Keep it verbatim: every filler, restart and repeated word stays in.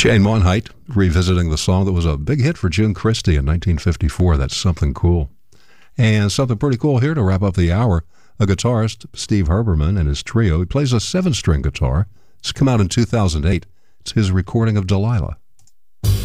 Jane Monheit revisiting the song that was a big hit for June Christy in nineteen fifty-four. That's Something Cool. And something pretty cool here to wrap up the hour. A guitarist, Steve Herbermann, and his trio. He plays a seven-string guitar. It's come out in two thousand eight. It's his recording of Delilah.